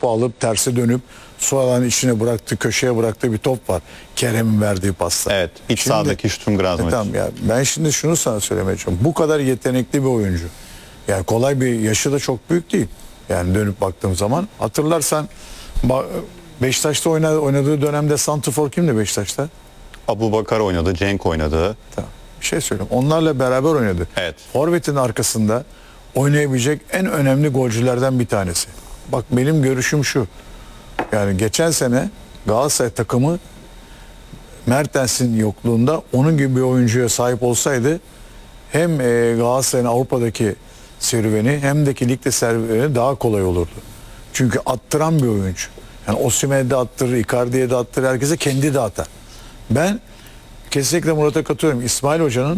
topu alıp terse dönüp sonradan içine bıraktığı, köşeye bıraktığı bir top var. Kerem'in verdiği pasta. Evet. İç sahadaki Sturm Graz maçı. Tamam ya, ben şimdi şunu sana söylemeye çalışıyorum. Bu kadar yetenekli bir oyuncu. Yani kolay bir, yaşı da çok büyük değil. Yani dönüp baktığım zaman hatırlarsan Beşiktaş'ta oynadığı dönemde santrfor kimdi Beşiktaş'ta? Abubakar oynadı, Cenk oynadı. Tamam. Bir şey söyleyeyim. Onlarla beraber oynadı. Evet. Forvet'in arkasında oynayabilecek en önemli golcülerden bir tanesi. Bak benim görüşüm şu. Yani geçen sene Galatasaray takımı Mertens'in yokluğunda onun gibi bir oyuncuya sahip olsaydı hem Galatasaray'ın Avrupa'daki serüveni hem de ligde serüveni daha kolay olurdu. Çünkü attıran bir oyuncu. Yani Osimhen'e de attırır, Icardi'ye de attırır, herkese kendi de atar. Ben kesinlikle Murat'a katılıyorum. İsmail Hoca'nın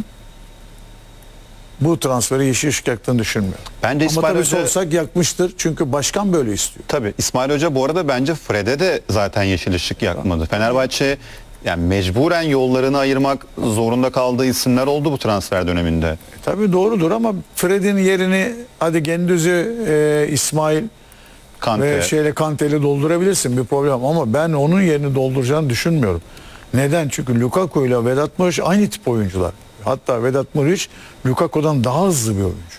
bu transferi yeşil ışık yaktığını düşünmüyorum. Bence Ama İsmail tabii Hoca sorsak yakmıştır. Çünkü başkan böyle istiyor. tabii İsmail Hoca bu arada bence Fred'e de zaten yeşil ışık yakmadı. Fenerbahçe yani mecburen yollarını ayırmak zorunda kaldığı isimler oldu bu transfer döneminde. Tabii doğrudur ama Fred'in yerini hadi Gündüz'ü, İsmail Kante. ve Kante'yle doldurabilirsin, bir problem, ama ben onun yerini dolduracağını düşünmüyorum. Neden? Çünkü Lukaku ile Vedat Muriç aynı tip oyuncular. Hatta Vedat Muriç Lukaku'dan daha hızlı bir oyuncu.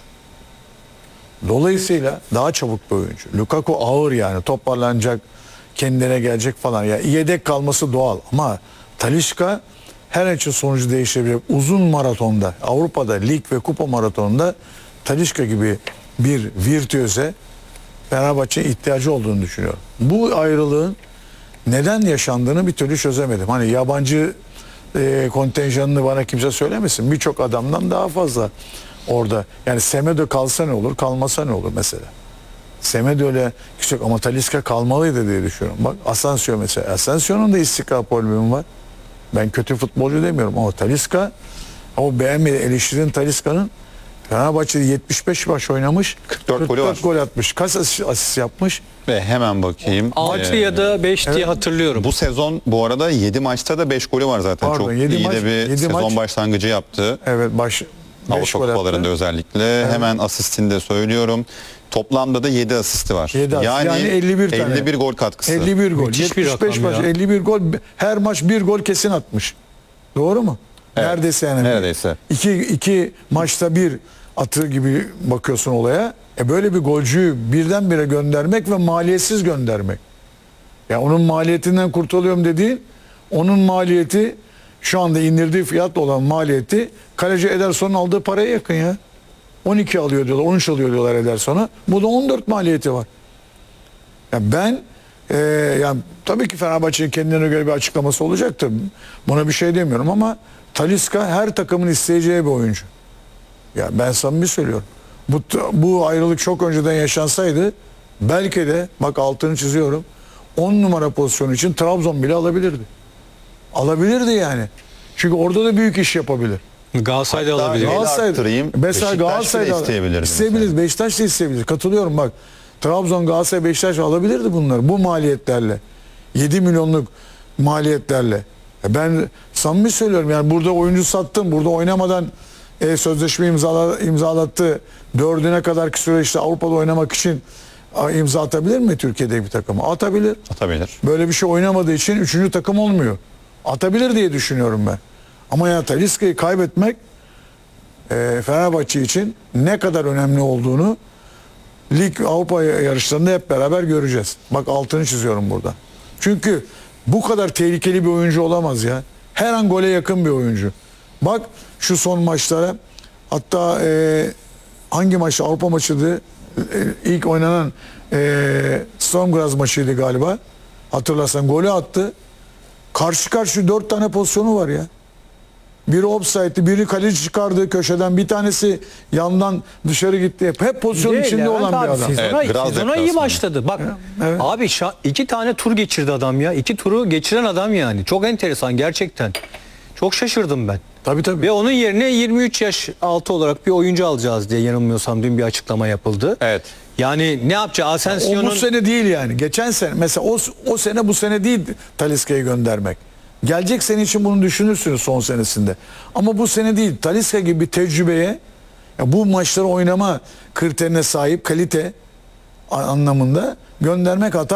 Dolayısıyla daha çabuk bir oyuncu. Lukaku ağır, yani toparlanacak, kendine gelecek falan. Ya yedek kalması doğal ama Talisca her an için sonucu değiştirebilir. Uzun maratonda, Avrupa'da lig ve kupa maratonunda Talisca gibi bir virtüöze Fenerbahçe'ye ihtiyacı olduğunu düşünüyorum. Bu ayrılığın neden yaşandığını bir türlü çözemedim. Hani yabancı kontenjanını bana kimse söylemesin. Birçok adamdan daha fazla orada. Yani Semedo kalsa ne olur, kalmasa ne olur mesela. Semedo öyle küçük ama Talisca kalmalıydı diye düşünüyorum. Bak Asensio mesela. Asensio'nun da istikrar problemi var. Ben kötü futbolcu demiyorum ama Talisca, o beğenmedi, eleştirin Talisca'nın Fenerbahçe'de 75 maç oynamış. 44 golü var. gol atmış. Kaç asist yapmış? Ve hemen bakayım. 6 ya da 5 diye hatırlıyorum. Bu sezon bu arada 7 maçta da 5 golü var zaten. Pardon, Çok 7 iyi maç- de bir 7 sezon maç. başlangıcı yaptı. Evet, 5 Avrupa gol kupalarında attı. özellikle. Hemen asistini de söylüyorum. Toplamda da 7 asisti var. 7 asist. Yani 51 tane. 51 gol katkısı. 51 gol. Müthiş bir 75 rakam maç, ya. 51 gol. Her maç bir gol kesin atmış. Doğru mu? Evet, Neredeyse yani. neredeyse. İki maçta bir atı gibi bakıyorsun olaya. Böyle bir golcüyü birdenbire göndermek ve maliyetsiz göndermek. Ya onun maliyetinden kurtuluyorum dediğin, onun maliyeti şu anda indirdiği fiyatla olan maliyeti kaleci Ederson'un aldığı paraya yakın ya. 12 alıyor diyorlar, 13 alıyor diyorlar Ederson'a. Bu da 14 maliyeti var. Ya ben yani tabii ki Fenerbahçe'nin kendine göre bir açıklaması olacaktır. Buna bir şey demiyorum ama Talisca her takımın isteyeceği bir oyuncu. Ya ben samimi söylüyorum. Bu ayrılık çok önceden yaşansaydı belki de, bak altını çiziyorum, 10 numara pozisyonu için Trabzon bile alabilirdi. Alabilirdi yani. Çünkü orada da büyük iş yapabilir. Galatasaray'da Hatta alabilir. Galatasaray- arttırayım. Mesela Beşiktaş Galatasaray'da bile isteyebilirdi isteyebilir, mesela. Beşiktaş da isteyebilir. Katılıyorum bak. Trabzon, Galatasaray, Beşiktaş alabilirdi bunları bu maliyetlerle. 7 milyonluk maliyetlerle. Ben samimi söylüyorum, yani burada oyuncu sattım. Burada oynamadan sözleşme imzalattı. 4'üne kadarki süreçte Avrupa'da oynamak için imza atabilir mi Türkiye'de bir takıma? Atabilir. Atabilir. Böyle bir şey oynamadığı için 3. takım olmuyor. Atabilir diye düşünüyorum ben. Ama ya Talisca'yı kaybetmek Fenerbahçe için ne kadar önemli olduğunu lig, Avrupa yarışlarında hep beraber göreceğiz. Bak altını çiziyorum burada. Çünkü bu kadar tehlikeli bir oyuncu olamaz ya. Her an gole yakın bir oyuncu. Bak şu son maçlara, hatta hangi maçta, Avrupa maçıydı, ilk oynanan Sturm Graz maçıydı galiba. Hatırlarsan golü attı. Karşı karşı 4 tane pozisyonu var ya. Biri offside'di, biri kaleci çıkardı köşeden, bir tanesi yandan dışarı gitti. Hep pozisyonun içinde Levent olan bir abi, adam. Sezona, Evet, Graz sezona iyi deplasmanı. başladı. Bak Evet. abi 2 tane tur geçirdi adam ya. 2 turu geçiren adam yani. Çok enteresan gerçekten. Çok şaşırdım ben. Tabii tabii. Ve onun yerine 23 yaş altı olarak bir oyuncu alacağız diye yanılmıyorsam dün bir açıklama yapıldı. Evet. Yani ne yapacak? O Asensio'nun bu sene değil yani. Geçen sene mesela o sene bu sene değil Talisca'yı göndermek. Gelecek sene için bunu düşünürsünüz son senesinde. Ama bu sene değil. Talisca gibi bir tecrübeye, ya bu maçları oynama kriterine sahip, kalite anlamında göndermek hata.